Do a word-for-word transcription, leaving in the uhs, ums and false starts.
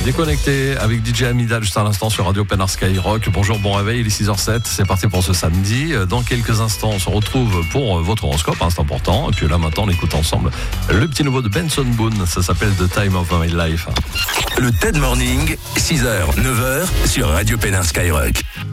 Déconnecté avec D J Amida juste à l'instant sur Radio Pénard Skyrock. Bonjour, bon réveil, il est six heures zéro sept, c'est parti pour ce samedi. Dans quelques instants, on se retrouve pour votre horoscope, hein, c'est important. Et puis là maintenant, on écoute ensemble le petit nouveau de Benson Boone, ça s'appelle The Time of My Life. Le T E D Morning, six heures, neuf heures sur Radio Pénard Skyrock.